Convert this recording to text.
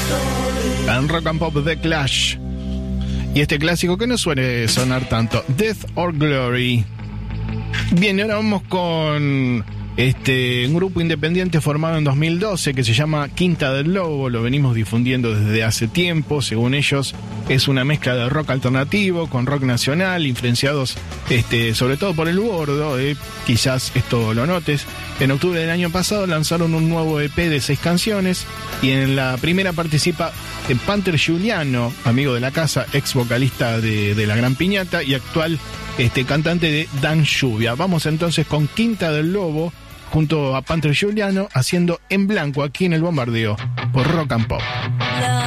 En Rock and Pop The Clash. Y este clásico que no suele sonar tanto, Death or Glory. Bien, y ahora vamos con un grupo independiente formado en 2012 que se llama Quinta del Lobo. Lo venimos difundiendo desde hace tiempo. Según ellos, es una mezcla de rock alternativo con rock nacional, influenciados sobre todo por el Bordo. Quizás esto lo notes. En octubre del año pasado lanzaron un nuevo EP de 6 canciones y en la primera participa Panther Giuliano, amigo de la casa, ex vocalista de La Gran Piñata y actual cantante de Dan Lluvia. Vamos entonces con Quinta del Lobo junto a Panther Giuliano haciendo En Blanco aquí en El Bombardeo por Rock and Pop.